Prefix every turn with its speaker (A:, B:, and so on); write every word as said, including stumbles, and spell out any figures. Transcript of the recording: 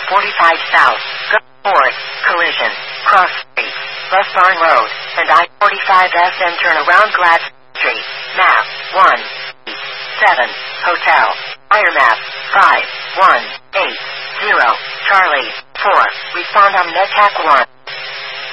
A: forty-five south. Go north. Collision. Cross street. Bus Barn Road. And I forty-five S and turn around Glad Street. Map. one. seven. Hotel. Fire map. five. one. eight. zero. Charlie. four. Respond on NetHack one.